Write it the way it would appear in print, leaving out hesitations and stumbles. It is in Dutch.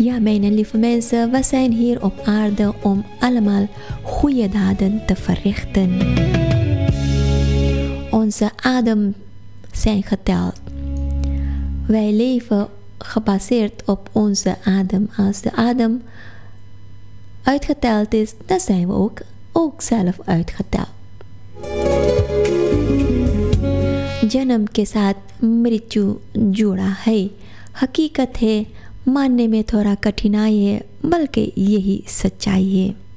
Ja, mijn lieve mensen, we zijn hier op aarde om allemaal goede daden te verrichten. Onze adem zijn geteld. Wij leven gebaseerd op onze adem. Als de adem uitgeteld is, dan zijn we ook zelf uitgeteld. जन्म के साथ मृत्यु जुड़ा है। हकीकत है, मानने में थोड़ा कठिनाई है, बल्कि यही सच्चाई है।